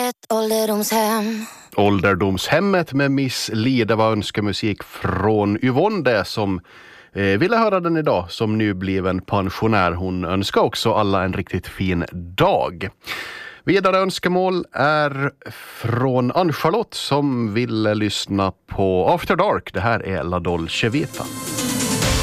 ett ålderdomshem. Ålderdomshemmet med Miss Li, det var önskemusik från Yvonne det som ville höra den idag som nybliven pensionär. Hon önskar också alla en riktigt fin dag. Vidare önskemål är från Ann-Charlotte som vill lyssna på After Dark. Det här är La Dolce Vita.